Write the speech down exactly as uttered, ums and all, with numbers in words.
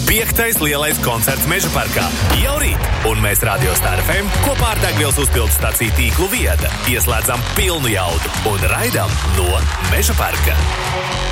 Piektais lielais koncerts Meža parkā jau rīt, un mēs Radio Star F M kopā ar degvielas uzpildes staciju tīklu Vieda ieslēdzam pilnu jaudu un raidām no Meža parka.